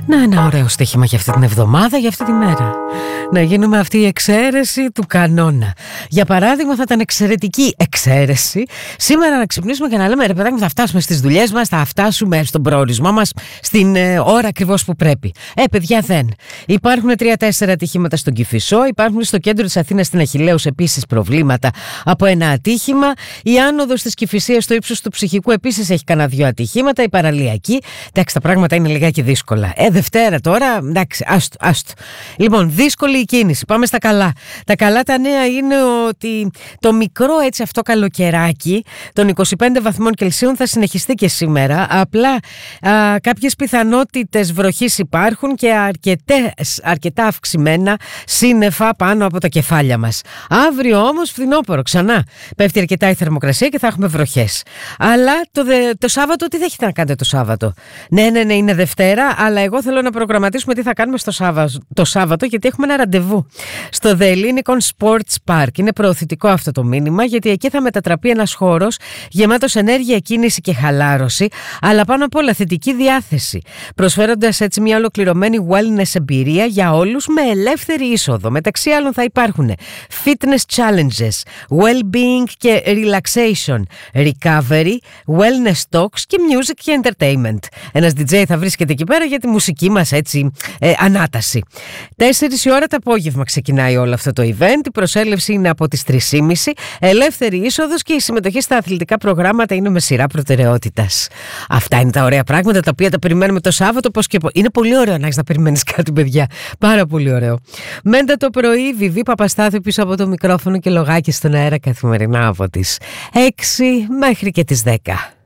Να, ένα ωραίο στοίχημα για αυτή την εβδομάδα, για αυτή τη μέρα. Να γίνουμε αυτή η εξαίρεση του κανόνα. Για παράδειγμα, θα ήταν εξαιρετική εξαίρεση σήμερα να ξυπνήσουμε και να λέμε: ρε παιδάκι μου, θα φτάσουμε στις δουλειές μας, θα φτάσουμε στον προορισμό μας στην ώρα ακριβώς που πρέπει. Παιδιά, δεν. Υπάρχουν 3-4 ατυχήματα στον Κηφισό, υπάρχουν στο κέντρο της Αθήνας στην Αχιλλέους επίσης προβλήματα από ένα ατύχημα. Η άνοδος της Κηφισίας στο ύψος του Ψυχικού επίσης έχει κανένα 2 ατυχήματα. Η παραλιακή. Εντάξει, τα πράγματα είναι λιγάκι δύσκολα. Δευτέρα τώρα, εντάξει, άστο. Λοιπόν, δύσκολη η κίνηση. Πάμε στα καλά. Τα καλά τα νέα είναι ότι το μικρό έτσι αυτό καλοκαιράκι των 25 βαθμών Κελσίου θα συνεχιστεί και σήμερα. Απλά κάποιες πιθανότητες βροχής υπάρχουν και αρκετά αυξημένα σύννεφα πάνω από τα κεφάλια μας. Αύριο όμως φθινόπωρο ξανά. Πέφτει αρκετά η θερμοκρασία και θα έχουμε βροχές. Αλλά το Σάββατο, τι θα έχετε να κάνετε το Σάββατο? Ναι, είναι Δευτέρα, αλλά εγώ θέλω να προγραμματίσουμε τι θα κάνουμε το Σάββατο, γιατί έχουμε ένα ραντεβού στο The Ellinikon Sports Park. Είναι προωθητικό αυτό το μήνυμα, γιατί εκεί θα μετατραπεί ένας χώρος γεμάτος ενέργεια, κίνηση και χαλάρωση, αλλά πάνω απ' όλα θετική διάθεση, προσφέροντας έτσι μια ολοκληρωμένη wellness εμπειρία για όλους με ελεύθερη είσοδο. Μεταξύ άλλων θα υπάρχουν fitness challenges, well-being και relaxation, recovery, wellness talks και music και entertainment. Ένας DJ θα βρίσκεται εκεί πέρα για τη μουσική μας έτσι ανάταση. 4 η ώρα το απόγευμα ξεκινάει όλο αυτό το event. Η προσέλευση είναι από τις 3:30, ελεύθερη είσοδος και η συμμετοχή στα αθλητικά προγράμματα είναι με σειρά προτεραιότητας. Αυτά είναι τα ωραία πράγματα τα οποία τα περιμένουμε το Σάββατο. Είναι πολύ ωραίο να έχεις να περιμένεις κάτι, παιδιά. Πάρα πολύ ωραίο. Μέντα το πρωί, Βιβί Παπαστάθου πίσω από το μικρόφωνο και λογάκι στον αέρα καθημερινά από τις 6 μέχρι και τις 10.